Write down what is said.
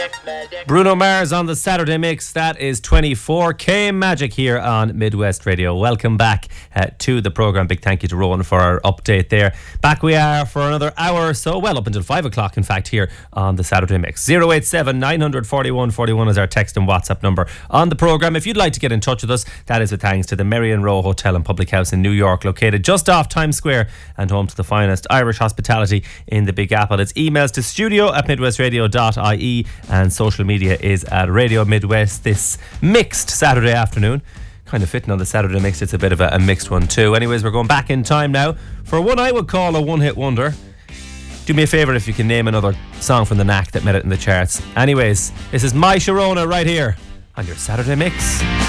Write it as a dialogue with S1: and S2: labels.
S1: Bruno Mars on the Saturday Mix. That is 24K Magic here on Midwest Radio. Welcome back to the programme. Big thank you to Rowan for our update there. Back we are for another hour or so, well up until 5 o'clock in fact, here on the Saturday Mix. 087 941 41 is our text and WhatsApp number on the programme. If you'd like to get in touch with us, that is with thanks to the Merrion Row Hotel and Public House in New York, located just off Times Square and home to the finest Irish hospitality in the Big Apple. It's emails to studio@midwestradio.ie and social media is at Radio Midwest this mixed Saturday afternoon. Kind of fitting on the Saturday Mix, it's a bit of a mixed one too. Anyways, we're going back in time now for one I would call a one-hit wonder. Do me a favour if you can name another song from the Knack that made it in the charts. Anyways, this is My Sharona right here on your Saturday Mix.